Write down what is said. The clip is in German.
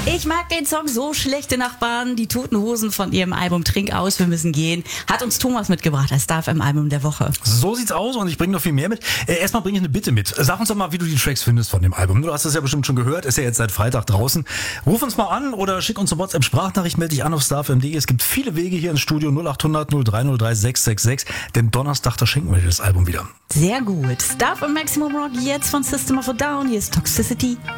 Ich mag den Song So schlechte Nachbarn, die Toten Hosen von ihrem Album Trink aus, wir müssen gehen. Hat uns Thomas mitgebracht als Starfm-Album der Woche. So sieht's aus und ich bringe noch viel mehr mit. Erstmal bringe ich eine Bitte mit. Sag uns doch mal, wie du die Tracks findest von dem Album. Du hast das ja bestimmt schon gehört, ist ja jetzt seit Freitag draußen. Ruf uns mal an oder schick uns eine WhatsApp-Sprachnachricht, melde dich an auf starfm.de. Es gibt viele Wege hier ins Studio 0800 0303 666, denn Donnerstag, da schenken wir dir das Album wieder. Sehr gut. Starfm Maximum Rock jetzt von System of a Down. Hier ist Toxicity.